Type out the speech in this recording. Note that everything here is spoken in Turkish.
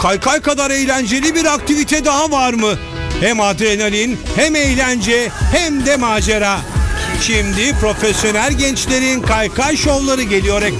Kaykay kadar eğlenceli bir aktivite daha var mı? Hem adrenalin, hem eğlence, hem de macera. Şimdi profesyonel gençlerin kaykay şovları geliyor ekran.